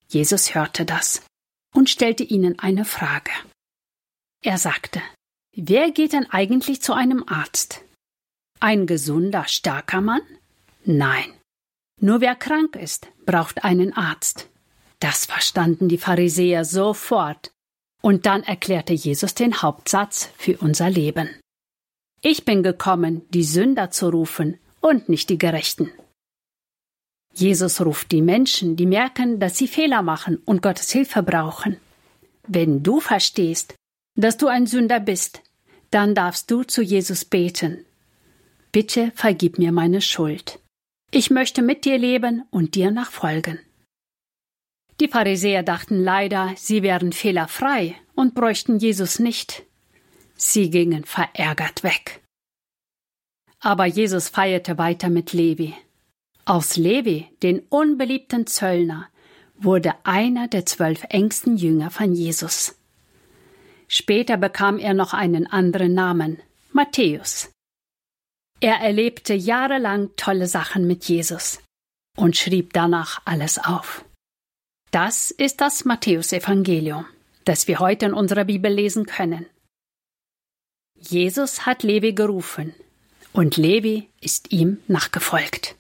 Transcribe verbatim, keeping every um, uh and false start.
Jesus hörte das und stellte ihnen eine Frage. Er sagte: Wer geht denn eigentlich zu einem Arzt? Ein gesunder, starker Mann? Nein. Nur wer krank ist, braucht einen Arzt. Das verstanden die Pharisäer sofort. Und dann erklärte Jesus den Hauptsatz für unser Leben. Ich bin gekommen, die Sünder zu rufen und nicht die Gerechten. Jesus ruft die Menschen, die merken, dass sie Fehler machen und Gottes Hilfe brauchen. Wenn du verstehst, dass du ein Sünder bist, dann darfst du zu Jesus beten. Bitte vergib mir meine Schuld. Ich möchte mit dir leben und dir nachfolgen. Die Pharisäer dachten leider, sie wären fehlerfrei und bräuchten Jesus nicht. Sie gingen verärgert weg. Aber Jesus feierte weiter mit Levi. Aus Levi, den unbeliebten Zöllner, wurde einer der zwölf engsten Jünger von Jesus. Später bekam er noch einen anderen Namen, Matthäus. Er erlebte jahrelang tolle Sachen mit Jesus und schrieb danach alles auf. Das ist das Matthäusevangelium, das wir heute in unserer Bibel lesen können. Jesus hat Levi gerufen und Levi ist ihm nachgefolgt.